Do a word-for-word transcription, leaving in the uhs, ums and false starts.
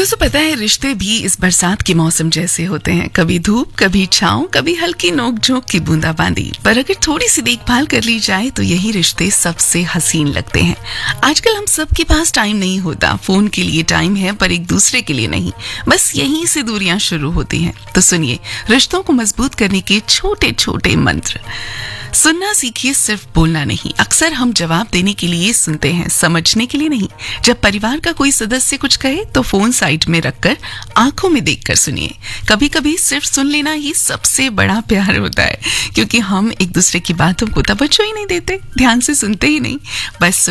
दोस्तों पता है रिश्ते भी इस बरसात के मौसम जैसे होते हैं, कभी धूप कभी छांव, कभी हल्की नोक-झोंक की बूंदाबांदी। पर अगर थोड़ी सी देखभाल कर ली जाए तो यही रिश्ते सबसे हसीन लगते हैं। आजकल हम सबके पास टाइम नहीं होता, फोन के लिए टाइम है पर एक दूसरे के लिए नहीं। बस यहीं से दूरियां शुरू होती हैं। तो सुनिए रिश्तों को मजबूत करने के छोटे छोटे मंत्र। सुनना सीखिए, सिर्फ बोलना नहीं। अक्सर हम जवाब देने के लिए सुनते हैं, समझने के लिए नहीं। जब परिवार का कोई सदस्य कुछ कहे तो फोन साइड में रखकर आंखों में देखकर सुनिए। कभी कभी सिर्फ सुन लेना ही सबसे बड़ा प्यार होता है, क्योंकि हम एक दूसरे की बातों को तवज्जो ही नहीं देते, ध्यान से सुनते ही नहीं, बस